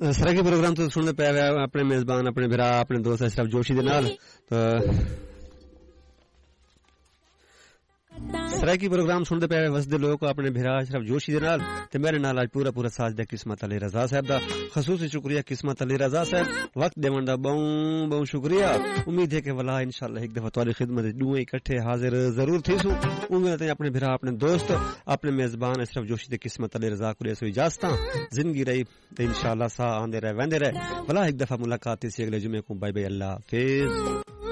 सराकी programme तो सुनने पे अपने मेजबान अपने भरा अपने दोस्त अशरफ जोशी दे नाल तो सराकी प्रोग्राम सुनते पे वसदे लोग अपने भरा अशरफ जोशी दे नाल ते मेरे नाल आज पूरा पूरा साथ दे किस्मत अली रजा साहब दा खसूसी शुक्रिया किस्मत अली रजा साहब वक्त देवन दा बहुत बहुत शुक्रिया उम्मीद है कि वला इंशाल्लाह एक दफा तुम्हारी खिदमत दुए इकट्ठे हाजिर जरूर थीसू उम्मीद है अपने भरा अपने दोस्त अपने मेजबान अशरफ जोशी दे किस्मत अली रजा को सो इजाजत जिंदगी रही इंशाल्लाह सा आंदे रहे वेंदे रहे वला एक दफा मुलाकात थी अगले जुमे को बाय बाय अल्लाह हाफिज।